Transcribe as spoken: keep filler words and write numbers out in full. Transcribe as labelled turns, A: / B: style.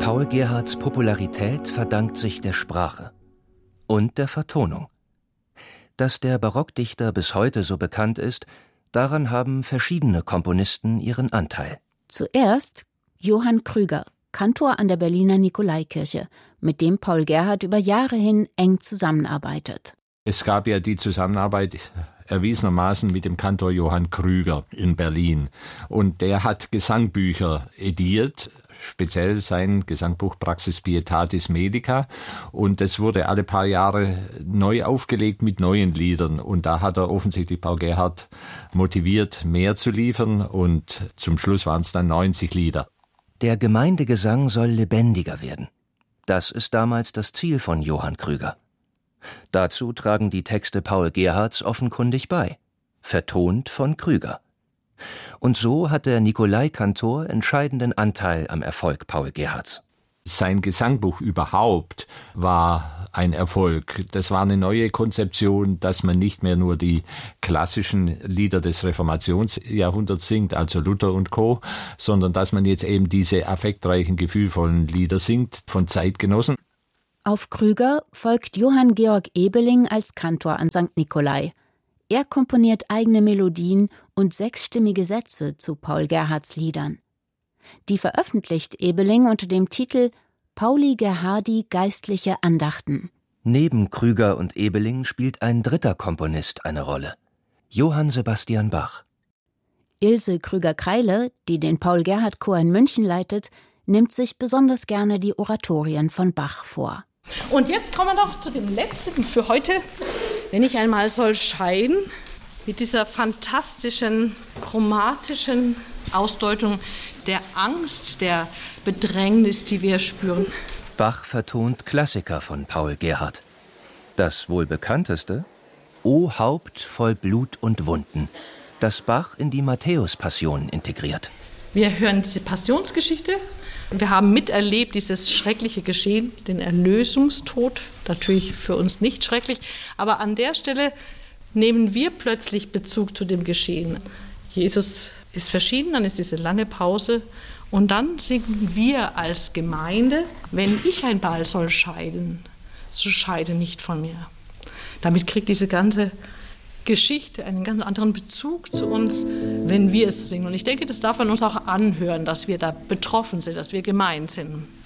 A: Paul Gerhardts Popularität verdankt sich der Sprache und der Vertonung. Dass der Barockdichter bis heute so bekannt ist, daran haben verschiedene Komponisten ihren Anteil.
B: Zuerst Johann Krüger, Kantor an der Berliner Nikolaikirche, mit dem Paul Gerhardt über Jahre hin eng zusammenarbeitet.
C: Es gab ja die Zusammenarbeit erwiesenermaßen mit dem Kantor Johann Krüger in Berlin. Und der hat Gesangbücher ediert, speziell sein Gesangbuch Praxis Pietatis Medica. Und das wurde alle paar Jahre neu aufgelegt mit neuen Liedern. Und da hat er offensichtlich Paul Gerhardt motiviert, mehr zu liefern. Und zum Schluss waren es dann neunzig Lieder.
A: Der Gemeindegesang soll lebendiger werden. Das ist damals das Ziel von Johann Krüger. Dazu tragen die Texte Paul Gerhardts offenkundig bei, vertont von Krüger. Und so hat der Nikolaikantor entscheidenden Anteil am Erfolg Paul Gerhardts.
C: Sein Gesangbuch überhaupt war ein Erfolg. Das war eine neue Konzeption, dass man nicht mehr nur die klassischen Lieder des Reformationsjahrhunderts singt, also Luther und Co., sondern dass man jetzt eben diese affektreichen, gefühlvollen Lieder singt von Zeitgenossen.
B: Auf Krüger folgt Johann Georg Ebeling als Kantor an Sankt Nikolai. Er komponiert eigene Melodien und sechsstimmige Sätze zu Paul Gerhardts Liedern. Die veröffentlicht Ebeling unter dem Titel Pauli Gerhardi geistliche Andachten.
A: Neben Krüger und Ebeling spielt ein dritter Komponist eine Rolle: Johann Sebastian Bach.
B: Ilse Krüger-Kreile, die den Paul-Gerhardt-Chor in München leitet, nimmt sich besonders gerne die Oratorien von Bach vor.
D: Und jetzt kommen wir noch zu dem letzten für heute. Wenn ich einmal soll scheiden, mit dieser fantastischen, chromatischen Ausdeutung der Angst, der Bedrängnis, die wir spüren.
A: Bach vertont Klassiker von Paul Gerhardt. Das wohl bekannteste: O Haupt voll Blut und Wunden, das Bach in die Matthäus-Passion integriert.
D: Wir hören diese Passionsgeschichte. Wir haben miterlebt dieses schreckliche Geschehen, den Erlösungstod, natürlich für uns nicht schrecklich, aber an der Stelle nehmen wir plötzlich Bezug zu dem Geschehen. Jesus ist verschieden, dann ist diese lange Pause und dann singen wir als Gemeinde: Wenn ich ein Ball soll scheiden, so scheide nicht von mir. Damit kriegt diese ganze Geschichte einen ganz anderen Bezug zu uns, wenn wir es singen. Und ich denke, das darf man uns auch anhören, dass wir da betroffen sind, dass wir gemeint sind.